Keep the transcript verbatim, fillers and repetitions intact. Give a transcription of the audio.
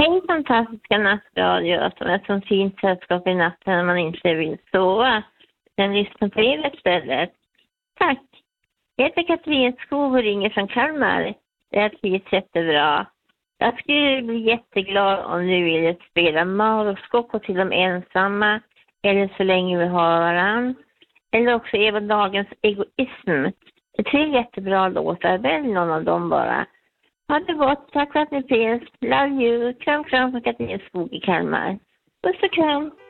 Hej fantastiska nattradio som är som fint sällskap i natten när man inte vill sova. Den lyssnar på er istället. Tack. Jag heter Katrin Skog och ringer från Kalmar. Det är trivs jättebra. Jag skulle bli jätteglad om du ville spela Maroskocko till de ensamma eller Så länge vi har varann. Eller också Eva Dagens Egoism. Det är tre jättebra låtar. Välj någon av dem bara. Ha det gott. Tack för att ni finns. Love you. Kram, kram från Katrin Skog i Kalmar. Puss och kram.